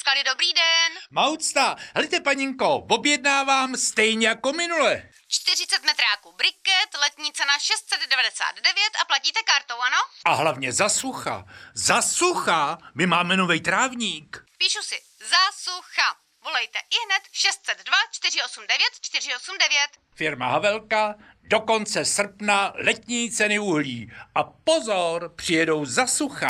počkali, dobrý den. Maucta, helejte paninko, objednávám stejně jako minule. 40 metráků briket, letní cena 699 a platíte kartou, ano? A hlavně za sucha, my máme novej trávník. Píšu si, za sucha. Volejte ihned 602 489 489. Firma Havelka, do konce srpna letní ceny uhlí. A pozor, přijedou za sucha.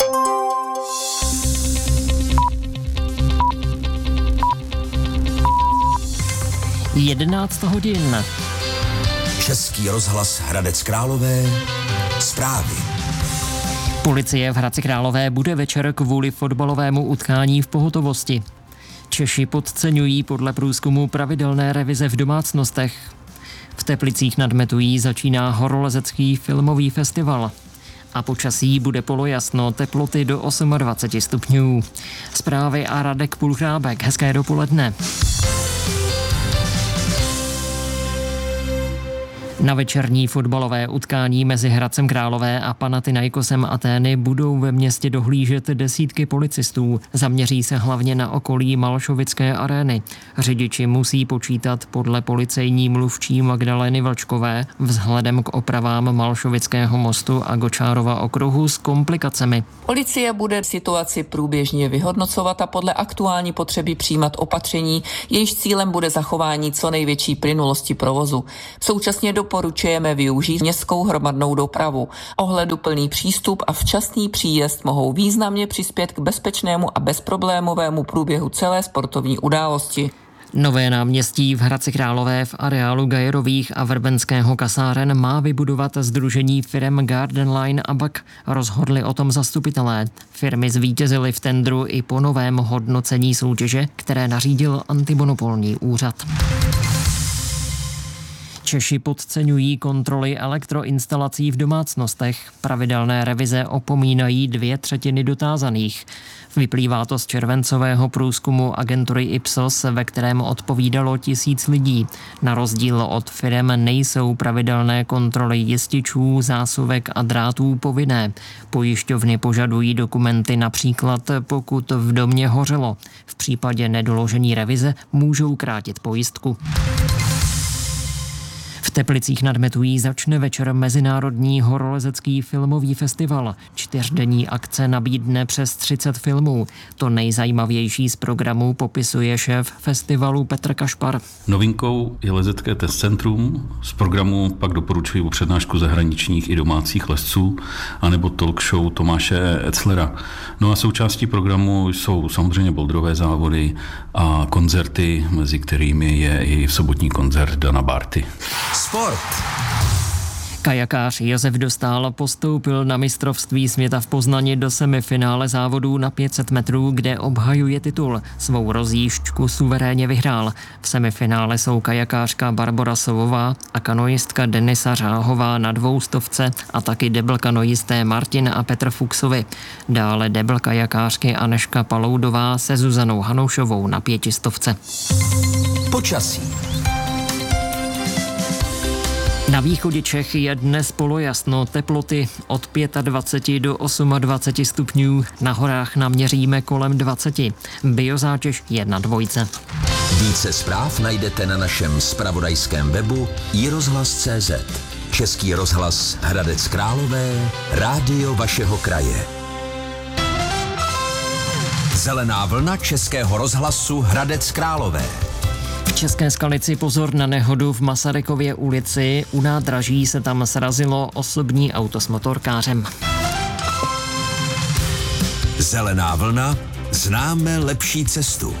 Jedenáct hodin. Český rozhlas Hradec Králové. Zprávy. Policie v Hradci Králové bude večer kvůli fotbalovému utkání v pohotovosti. Češi podceňují podle průzkumu pravidelné revize v domácnostech. V Teplicích nad Metují začíná horolezecký filmový festival. A počasí bude polojasno, teploty do 28 stupňů. Zprávy a Radek Pulchrábek. Hezké dopoledne. Na večerní fotbalové utkání mezi Hradcem Králové a Panathinaikosem Atény budou ve městě dohlížet desítky policistů. Zaměří se hlavně na okolí Malšovické arény. Řidiči musí počítat podle policejní mluvčí Magdalény Vlčkové vzhledem k opravám Malšovického mostu a Gočárova okruhu s komplikacemi. Policie bude situaci průběžně vyhodnocovat a podle aktuální potřeby přijímat opatření, jejichž cílem bude zachování co největší plynulosti provozu. Současně doporučujeme využít městskou hromadnou dopravu. Ohleduplný přístup a včasný příjezd mohou významně přispět k bezpečnému a bezproblémovému průběhu celé sportovní události. Nové náměstí v Hradci Králové v areálu Gajerových a Vrbenského kasáren má vybudovat sdružení firem Garden Line a Bak. Rozhodli o tom zastupitelé. Firmy zvítězily v tendru i po novém hodnocení soutěže, které nařídil antimonopolní úřad. Češi podceňují kontroly elektroinstalací v domácnostech. Pravidelné revize opomínají 2/3 dotázaných. Vyplývá to z červencového průzkumu agentury Ipsos, ve kterém odpovídalo 1000 lidí. Na rozdíl od firem nejsou pravidelné kontroly jističů, zásuvek a drátů povinné. Pojišťovny požadují dokumenty například pokud v domě hořelo. V případě nedoložení revize můžou krátit pojistku. V Teplicích nad Metují začne večer Mezinárodní horolezecký filmový festival. 4denní akce nabídne přes 30 filmů. To nejzajímavější z programu popisuje šéf festivalu Petr Kašpar. Novinkou je lezecké test centrum. Z programu pak doporučuji přednášku zahraničních i domácích lezců anebo talk show Tomáše Etzlera. No a součástí programu jsou samozřejmě bouldrové závody a koncerty, mezi kterými je i sobotní koncert Dana Barty. Sport. Kajakář Josef Dostál postoupil na mistrovství světa v Poznani do semifinále závodů na 500 metrů, kde obhajuje titul. Svou rozjížďku suverénně vyhrál. V semifinále jsou kajakářka Barbora Sovová a kanoistka Denisa Řáhová na 200 a taky debl kanoisté Martin a Petr Fuchsovi. Dále debl kajakářky Aneška Paloudová se Zuzanou Hanoušovou na 500. Počasí. Na východě Čech je dnes polojasno, teploty od 25 do 28 stupňů, na horách naměříme kolem 20. Biozátěž 1,2. Více zpráv najdete na našem zpravodajském webu iRozhlas.cz. Český rozhlas Hradec Králové, rádio vašeho kraje. Zelená vlna Českého rozhlasu Hradec Králové. V České Skalici pozor na nehodu v Masarykově ulici. U nádraží se tam srazilo osobní auto s motorkářem. Zelená vlna, známe lepší cestu.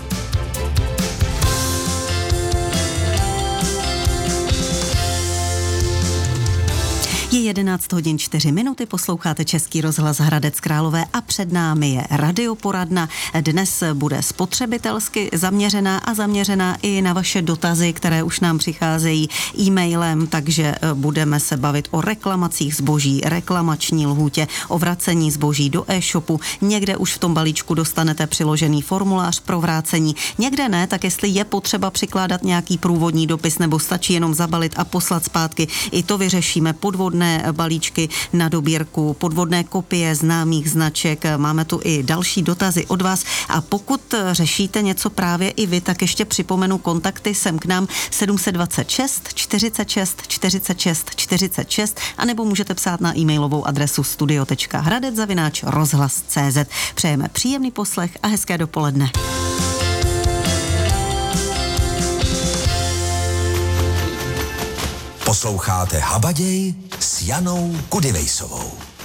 Je 11 hodin 4 minuty, posloucháte Český rozhlas Hradec Králové a před námi je radioporadna. Dnes bude spotřebitelsky zaměřená a zaměřená i na vaše dotazy, které už nám přicházejí e-mailem, takže budeme se bavit o reklamacích zboží, reklamační lhůtě, o vracení zboží do e-shopu. Někde už v tom balíčku dostanete přiložený formulář pro vrácení, někde ne, tak jestli je potřeba přikládat nějaký průvodní dopis nebo stačí jenom zabalit a poslat zpátky, i to vyřešíme. Podvodné barevné balíčky na dobírku, podvodné kopie známých značek. Máme tu i další dotazy od vás a pokud řešíte něco právě i vy, tak ještě připomenu kontakty sem k nám 726 46 46 46 anebo můžete psát na e-mailovou adresu studio.hradec@rozhlas.cz. Přejeme příjemný poslech a hezké dopoledne. Posloucháte Habaděj s Janou Kudivejsovou.